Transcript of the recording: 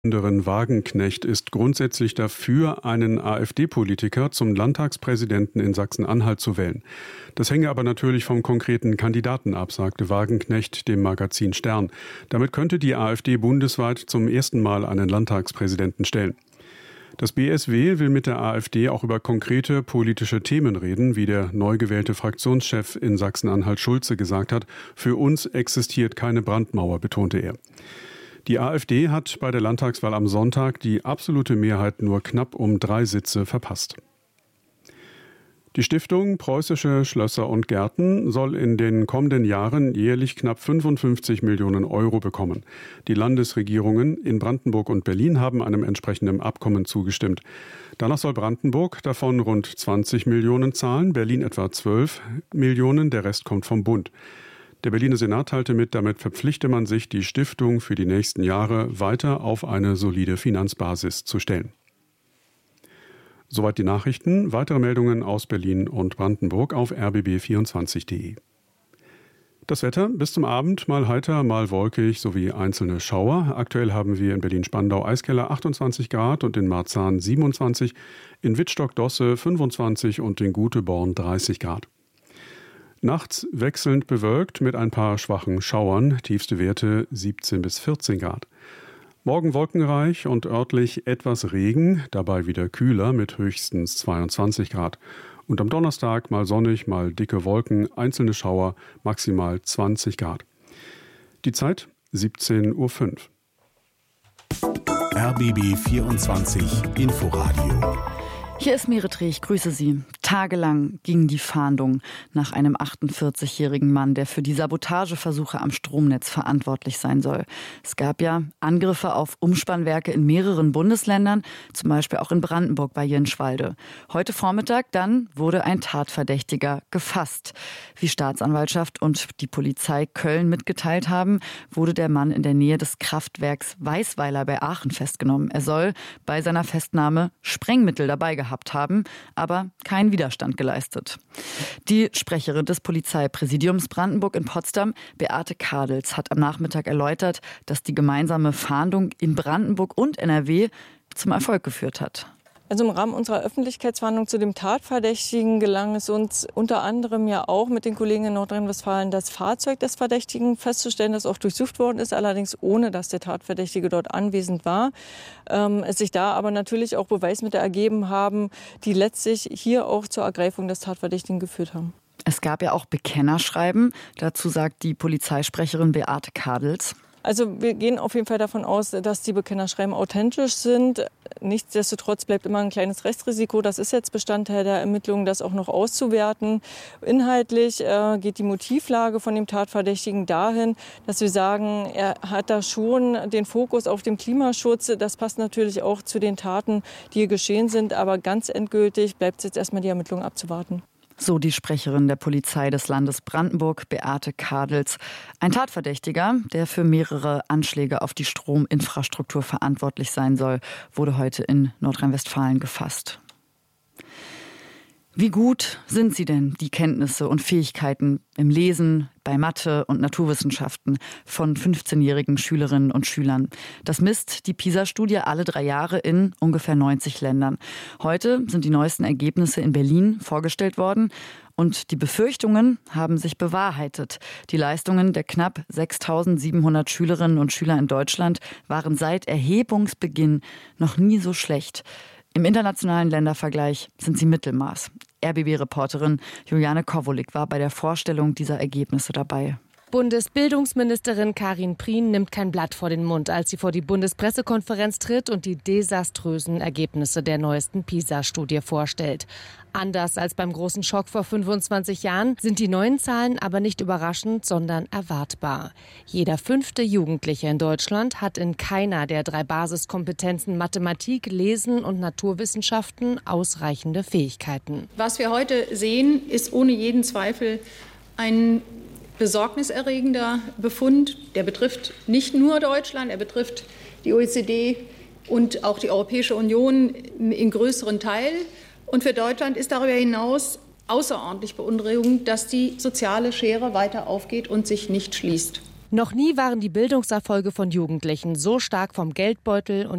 Wagenknecht ist grundsätzlich dafür, einen AfD-Politiker zum Landtagspräsidenten in Sachsen-Anhalt zu wählen. Das hänge aber natürlich vom konkreten Kandidaten ab, sagte Wagenknecht dem Magazin Stern. Damit könnte die AfD bundesweit zum ersten Mal einen Landtagspräsidenten stellen. Das BSW will mit der AfD auch über konkrete politische Themen reden, wie der neu gewählte Fraktionschef in Sachsen-Anhalt Schulze gesagt hat. Für uns existiert keine Brandmauer, betonte er. Die AfD hat bei der Landtagswahl am Sonntag die absolute Mehrheit nur knapp um 3 Sitze verpasst. Die Stiftung Preußische Schlösser und Gärten soll in den kommenden Jahren jährlich knapp 55 Millionen Euro bekommen. Die Landesregierungen in Brandenburg und Berlin haben einem entsprechenden Abkommen zugestimmt. Danach soll Brandenburg davon rund 20 Millionen zahlen, Berlin etwa 12 Millionen, der Rest kommt vom Bund. Der Berliner Senat teilte mit, damit verpflichte man sich, die Stiftung für die nächsten Jahre weiter auf eine solide Finanzbasis zu stellen. Soweit die Nachrichten. Weitere Meldungen aus Berlin und Brandenburg auf rbb24.de. Das Wetter bis zum Abend mal heiter, mal wolkig sowie einzelne Schauer. Aktuell haben wir in Berlin-Spandau Eiskeller 28 Grad und in Marzahn 27, in Wittstock-Dosse 25 und in Guteborn 30 Grad. Nachts wechselnd bewölkt mit ein paar schwachen Schauern, tiefste Werte 17 bis 14 Grad. Morgen wolkenreich und örtlich etwas Regen, dabei wieder kühler mit höchstens 22 Grad. Und am Donnerstag mal sonnig, mal dicke Wolken, einzelne Schauer, maximal 20 Grad. Die Zeit 17:05 Uhr. RBB 24 Inforadio. Hier ist Meretri, ich grüße Sie. Tagelang ging die Fahndung nach einem 48-jährigen Mann, der für die Sabotageversuche am Stromnetz verantwortlich sein soll. Es gab ja Angriffe auf Umspannwerke in mehreren Bundesländern, zum Beispiel auch in Brandenburg bei Jenschwalde. Heute Vormittag dann wurde ein Tatverdächtiger gefasst. Wie Staatsanwaltschaft und die Polizei Köln mitgeteilt haben, wurde der Mann in der Nähe des Kraftwerks Weißweiler bei Aachen festgenommen. Er soll bei seiner Festnahme Sprengmittel dabei gehabt haben, aber keinen Widerstand geleistet. Die Sprecherin des Polizeipräsidiums Brandenburg in Potsdam, Beate Kadels, hat am Nachmittag erläutert, dass die gemeinsame Fahndung in Brandenburg und NRW zum Erfolg geführt hat. Also im Rahmen unserer Öffentlichkeitsverhandlung zu dem Tatverdächtigen gelang es uns unter anderem ja auch mit den Kollegen in Nordrhein-Westfalen das Fahrzeug des Verdächtigen festzustellen, das auch durchsucht worden ist, allerdings ohne, dass der Tatverdächtige dort anwesend war. Es sich da aber natürlich auch Beweismittel ergeben haben, die letztlich hier auch zur Ergreifung des Tatverdächtigen geführt haben. Es gab ja auch Bekennerschreiben. Dazu sagt die Polizeisprecherin Beate Kadels. Also wir gehen auf jeden Fall davon aus, dass die Bekennerschreiben authentisch sind. Nichtsdestotrotz bleibt immer ein kleines Rechtsrisiko. Das ist jetzt Bestandteil der Ermittlungen, das auch noch auszuwerten. Inhaltlich geht die Motivlage von dem Tatverdächtigen dahin, dass wir sagen, er hat da schon den Fokus auf dem Klimaschutz. Das passt natürlich auch zu den Taten, die hier geschehen sind. Aber ganz endgültig bleibt es jetzt erstmal die Ermittlungen abzuwarten. So die Sprecherin der Polizei des Landes Brandenburg, Beate Kadels. Ein Tatverdächtiger, der für mehrere Anschläge auf die Strominfrastruktur verantwortlich sein soll, wurde heute in Nordrhein-Westfalen gefasst. Wie gut sind Sie denn, die Kenntnisse und Fähigkeiten im Lesen, bei Mathe und Naturwissenschaften von 15-jährigen Schülerinnen und Schülern? Das misst die PISA-Studie alle 3 Jahre in ungefähr 90 Ländern. Heute sind die neuesten Ergebnisse in Berlin vorgestellt worden und die Befürchtungen haben sich bewahrheitet. Die Leistungen der knapp 6.700 Schülerinnen und Schüler in Deutschland waren seit Erhebungsbeginn noch nie so schlecht. Im internationalen Ländervergleich sind sie Mittelmaß. RBB-Reporterin Juliane Kowolik war bei der Vorstellung dieser Ergebnisse dabei. Bundesbildungsministerin Karin Prien nimmt kein Blatt vor den Mund, als sie vor die Bundespressekonferenz tritt und die desaströsen Ergebnisse der neuesten PISA-Studie vorstellt. Anders als beim großen Schock vor 25 Jahren sind die neuen Zahlen aber nicht überraschend, sondern erwartbar. Jeder 5. Jugendliche in Deutschland hat in keiner der 3 Basiskompetenzen Mathematik, Lesen und Naturwissenschaften ausreichende Fähigkeiten. Was wir heute sehen, ist ohne jeden Zweifel ein besorgniserregender Befund. Der betrifft nicht nur Deutschland, er betrifft die OECD und auch die Europäische Union in größeren Teil. Und für Deutschland ist darüber hinaus außerordentlich beunruhigend, dass die soziale Schere weiter aufgeht und sich nicht schließt. Noch nie waren die Bildungserfolge von Jugendlichen so stark vom Geldbeutel und